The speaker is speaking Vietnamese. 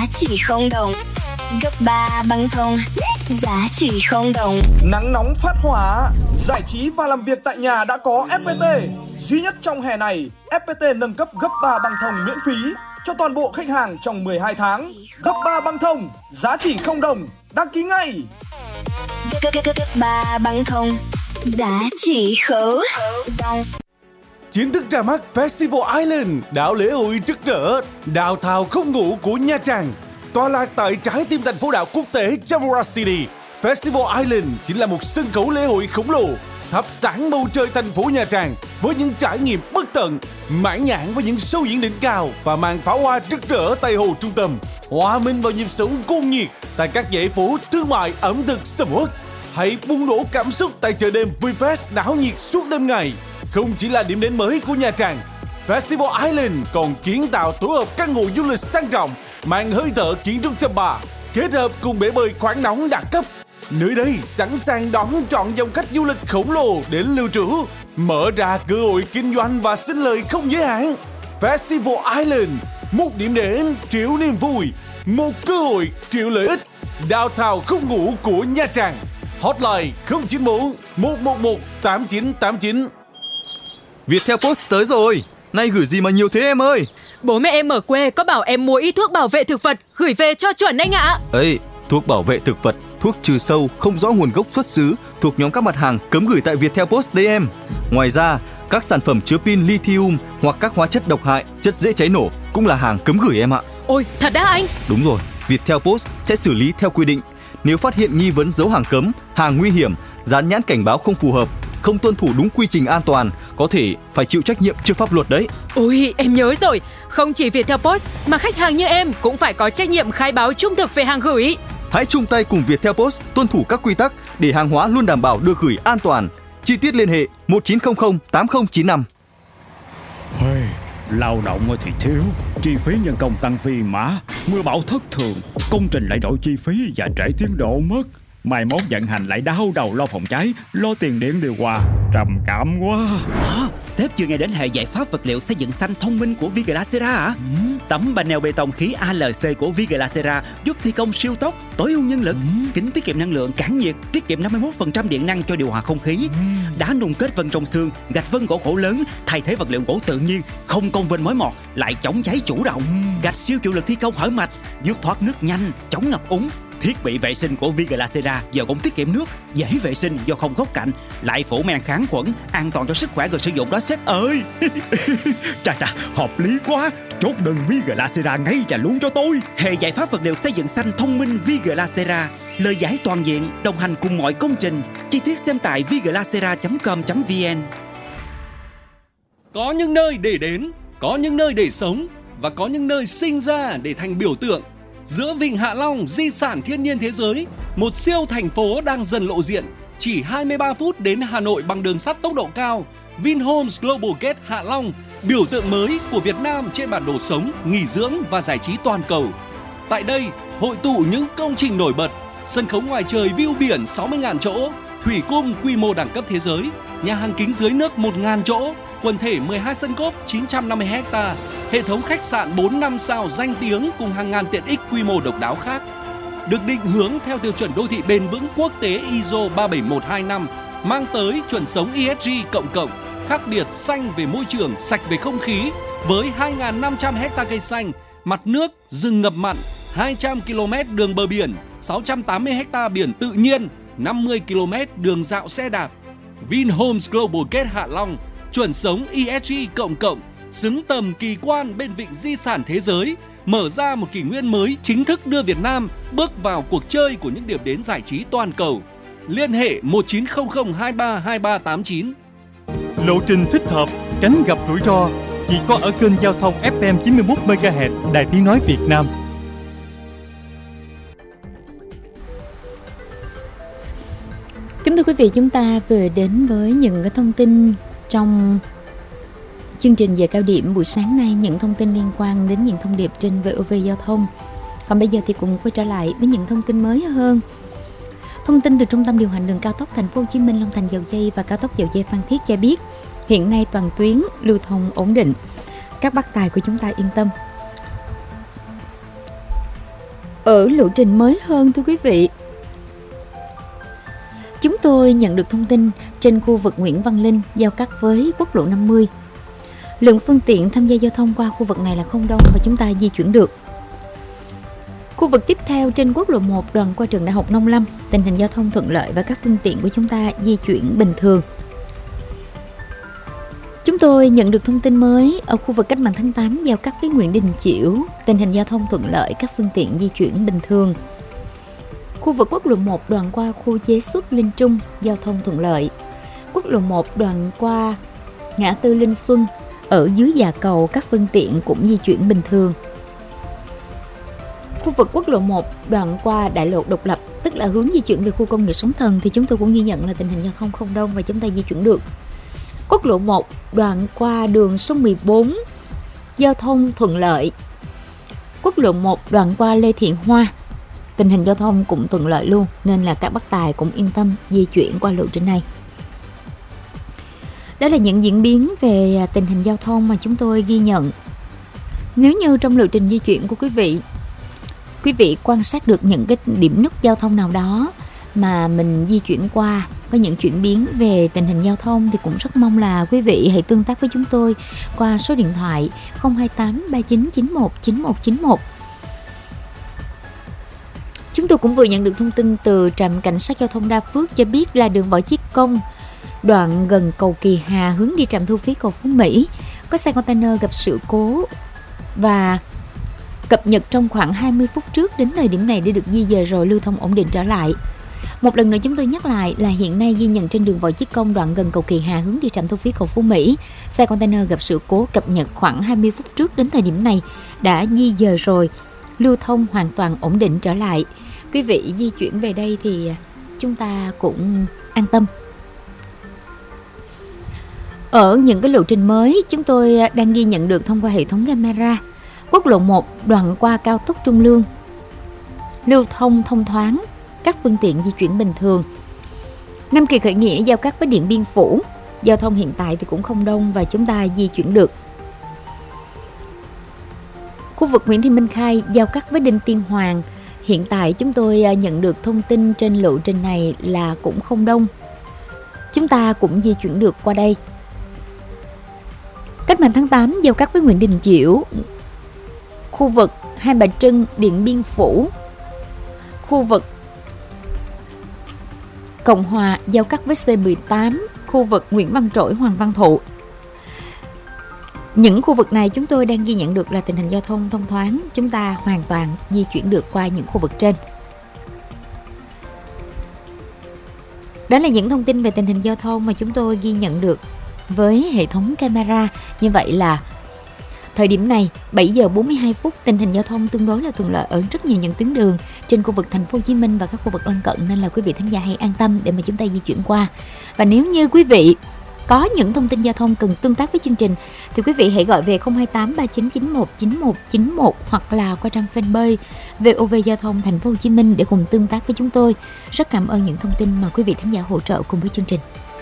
trị không đồng. Gấp 3 băng thông, giá trị không đồng. Nắng nóng phát hỏa, giải trí và làm việc tại nhà đã có FPT. Duy nhất trong hè này, FPT nâng cấp gấp 3 băng thông miễn phí cho toàn bộ khách hàng trong 12 tháng. Gấp 3 băng thông, giá trị không đồng. Đăng ký ngay. Gấp 3 băng thông, giá trị không đồng. Chính thức ra mắt Festival Island, đảo lễ hội rực rỡ, downtown không ngủ của Nha Trang. Tọa lạc tại trái tim thành phố đảo quốc tế Chamora City, Festival Island chính là một sân khấu lễ hội khổng lồ, thắp sáng bầu trời thành phố Nha Trang với những trải nghiệm bất tận, mãn nhãn với những show diễn đỉnh cao và màn pháo hoa rực rỡ tại hồ trung tâm, hòa mình vào nhịp sống cuồng nhiệt tại các dãy phố thương mại ẩm thực sầm uất. Hãy bùng nổ cảm xúc tại chợ đêm VFest náo nhiệt suốt đêm ngày. Không chỉ là điểm đến mới của Nha Trang, Festival Island còn kiến tạo tổ hợp căn hộ du lịch sang trọng, mang hơi thở kiến trúc spa, kết hợp cùng bể bơi khoáng nóng đẳng cấp. Nơi đây sẵn sàng đón trọn dòng khách du lịch khổng lồ đến lưu trú, mở ra cơ hội kinh doanh và sinh lời không giới hạn. Festival Island, một điểm đến triệu niềm vui, một cơ hội triệu lợi ích. Downtown không ngủ của Nha Trang. Hotline 094 111 8989. Viettel Post tới rồi. Nay gửi gì mà nhiều thế em ơi? Bố mẹ em ở quê có bảo em mua ít thuốc bảo vệ thực vật gửi về cho chuẩn anh ạ. Ấy, thuốc bảo vệ thực vật, thuốc trừ sâu không rõ nguồn gốc xuất xứ thuộc nhóm các mặt hàng cấm gửi tại Viettel Post đấy em. Ngoài ra, các sản phẩm chứa pin lithium hoặc các hóa chất độc hại, chất dễ cháy nổ cũng là hàng cấm gửi em ạ. Ôi, thật đã anh? Đúng rồi, Viettel Post sẽ xử lý theo quy định. Nếu phát hiện nghi vấn dấu hàng cấm, hàng nguy hiểm, dán nhãn cảnh báo không phù hợp, không tuân thủ đúng quy trình an toàn, có thể phải chịu trách nhiệm trước pháp luật đấy. Ôi, em nhớ rồi. Không chỉ Viettel Post mà khách hàng như em cũng phải có trách nhiệm khai báo trung thực về hàng gửi. Hãy chung tay cùng Viettel Post tuân thủ các quy tắc để hàng hóa luôn đảm bảo được gửi an toàn. Chi tiết liên hệ 1900 8095. Lao động thì thiếu, chi phí nhân công tăng phi mã, mưa bão thất thường, công trình lại đổi chi phí và trễ tiến độ mất. Mai mốt vận hành lại đau đầu lo phòng cháy, lo tiền điện điều hòa, trầm cảm quá. Sếp chưa nghe đến hệ giải pháp vật liệu xây dựng xanh thông minh của Viglacera hả? Tấm panel bê tông khí ALC của Viglacera giúp thi công siêu tốc, tối ưu nhân lực, kính tiết kiệm năng lượng, cản nhiệt, tiết kiệm 51% điện năng cho điều hòa không khí. Đá nung kết vân trong xương, gạch vân gỗ khổ lớn, thay thế vật liệu gỗ tự nhiên, không công vênh mối mọt, lại chống cháy chủ động. Gạch siêu chịu lực thi công hở mạch, giúp thoát nước nhanh, chống ngập úng. Thiết bị vệ sinh của Viglacera giờ cũng tiết kiệm nước, dễ vệ sinh do không góc cạnh, lại phủ men kháng khuẩn, an toàn cho sức khỏe người sử dụng đó sếp ơi. Chà, hợp lý quá. Chốt đơn Viglacera ngay và luôn cho tôi. Hệ giải pháp vật liệu xây dựng xanh thông minh Viglacera, lời giải toàn diện, đồng hành cùng mọi công trình. Chi tiết xem tại viglacera.com.vn. Có những nơi để đến, có những nơi để sống và có những nơi sinh ra để thành biểu tượng. Giữa Vịnh Hạ Long, di sản thiên nhiên thế giới, một siêu thành phố đang dần lộ diện. Chỉ 23 phút đến Hà Nội bằng đường sắt tốc độ cao, Vinhomes Global Gate Hạ Long, biểu tượng mới của Việt Nam trên bản đồ sống, nghỉ dưỡng và giải trí toàn cầu. Tại đây, hội tụ những công trình nổi bật, sân khấu ngoài trời view biển 60.000 chỗ, thủy cung quy mô đẳng cấp thế giới, nhà hàng kính dưới nước 1.000 chỗ, quần thể 12 sân golf 950 ha, hệ thống khách sạn 4-5 sao danh tiếng cùng hàng ngàn tiện ích quy mô độc đáo khác. Được định hướng theo tiêu chuẩn đô thị bền vững quốc tế ISO 37125, mang tới chuẩn sống ESG cộng, khác biệt xanh về môi trường, sạch về không khí, với 2.500 ha cây xanh, mặt nước, rừng ngập mặn, 200 km đường bờ biển, 680 ha biển tự nhiên, 50 km đường dạo xe đạp. Vinhomes Global Gate Hạ Long, chuẩn sống ESG cộng, xứng tầm kỳ quan bên vịnh di sản thế giới, mở ra một kỷ nguyên mới chính thức đưa Việt Nam bước vào cuộc chơi của những điểm đến giải trí toàn cầu. Liên hệ 1900 23 2389. Lộ trình thích hợp, tránh gặp rủi ro chỉ có ở kênh giao thông FM 91 MHz Đài Tiếng nói Việt Nam. Kính thưa quý vị, chúng ta vừa đến với những cái thông tin trong chương trình giờ cao điểm buổi sáng nay, những thông tin liên quan đến những thông điệp trên VOV Giao thông. Còn bây giờ thì cùng quay trở lại với những thông tin mới hơn. Thông tin từ Trung tâm điều hành đường cao tốc Thành phố Hồ Chí Minh Long Thành Dầu Giây và cao tốc Dầu Giây Phan Thiết cho biết, hiện nay toàn tuyến lưu thông ổn định. Các bác tài của chúng ta yên tâm. ở lộ trình mới hơn thưa quý vị. Chúng tôi nhận được thông tin trên khu vực Nguyễn Văn Linh giao cắt với quốc lộ 50. Lượng phương tiện tham gia giao thông qua khu vực này là không đông và chúng ta di chuyển được. Khu vực tiếp theo trên quốc lộ 1 đoạn qua trường Đại học Nông Lâm, tình hình giao thông thuận lợi và các phương tiện của chúng ta di chuyển bình thường. Chúng tôi nhận được thông tin mới ở khu vực Cách mạng tháng 8 giao cắt với Nguyễn Đình Chiểu, tình hình giao thông thuận lợi, các phương tiện di chuyển bình thường. Khu vực quốc lộ 1 đoạn qua khu chế xuất Linh Trung, giao thông thuận lợi. Quốc lộ 1 đoạn qua ngã tư Linh Xuân, ở dưới Dạ Cầu các phương tiện cũng di chuyển bình thường. Khu vực quốc lộ 1 đoạn qua đại lộ Độc Lập, tức là hướng di chuyển về khu công nghiệp Sóng Thần, thì chúng tôi cũng ghi nhận là tình hình giao thông không đông và chúng ta di chuyển được. Quốc lộ 1 đoạn qua đường số 14, giao thông thuận lợi. Quốc lộ 1 đoạn qua Lê Thiện Hoa, tình hình giao thông cũng thuận lợi luôn, nên là các bác tài cũng yên tâm di chuyển qua lộ trình này. Đó là những diễn biến về tình hình giao thông mà chúng tôi ghi nhận. Nếu như trong lộ trình di chuyển của quý vị quan sát được những cái điểm nút giao thông nào đó mà mình di chuyển qua, có những chuyển biến về tình hình giao thông, thì cũng rất mong là quý vị hãy tương tác với chúng tôi qua số điện thoại 028 3991 9191. Chúng tôi cũng vừa nhận được thông tin từ trạm cảnh sát giao thông Đa Phước cho biết là đường Võ Chí Công, đoạn gần cầu Kỳ Hà hướng đi trạm thu phí cầu Phú Mỹ, có xe container gặp sự cố và cập nhật trong khoảng 20 phút trước, đến thời điểm này đã được di dời rồi, lưu thông ổn định trở lại. Một lần nữa chúng tôi nhắc lại là hiện nay ghi nhận trên đường Võ Chí Công đoạn gần cầu Kỳ Hà hướng đi trạm thu phí cầu Phú Mỹ, xe container gặp sự cố cập nhật khoảng 20 phút trước, đến thời điểm này đã di dời rồi, lưu thông hoàn toàn ổn định trở lại. Quý vị di chuyển về đây thì chúng ta cũng an tâm. Ở những cái lộ trình mới chúng tôi đang ghi nhận được thông qua hệ thống camera. Quốc lộ 1 đoạn qua cao tốc Trung Lương, lưu thông thông thoáng, các phương tiện di chuyển bình thường. Nam Kỳ Khởi Nghĩa giao cắt với Điện Biên Phủ, giao thông hiện tại thì cũng không đông và chúng ta di chuyển được. Khu vực Nguyễn Thị Minh Khai giao cắt với Đinh Tiên Hoàng, hiện tại chúng tôi nhận được thông tin trên lộ trình này là cũng không đông, chúng ta cũng di chuyển được qua đây. Cách mạng tháng 8 giao cắt với Nguyễn Đình Chiểu, khu vực Hai Bà Trưng, Điện Biên Phủ, khu vực Cộng Hòa giao cắt với C18, khu vực Nguyễn Văn Trỗi, Hoàng Văn Thụ. Những khu vực này chúng tôi đang ghi nhận được là tình hình giao thông thông thoáng, chúng ta hoàn toàn di chuyển được qua những khu vực trên. Đó là những thông tin về tình hình giao thông mà chúng tôi ghi nhận được với hệ thống camera. Như vậy là thời điểm này 7 giờ 42 phút, tình hình giao thông tương đối là thuận lợi ở rất nhiều những tuyến đường trên khu vực thành phố Hồ Chí Minh và các khu vực lân cận, nên là quý vị thính giả hãy an tâm để mà chúng ta di chuyển qua. Và nếu như quý vị có những thông tin giao thông cần tương tác với chương trình thì quý vị hãy gọi về 028 3991 9191 hoặc là qua trang fanpage VOV Giao thông Thành phố Hồ Chí Minh để cùng tương tác với chúng tôi. Rất cảm ơn những thông tin mà quý vị thính giả hỗ trợ cùng với chương trình.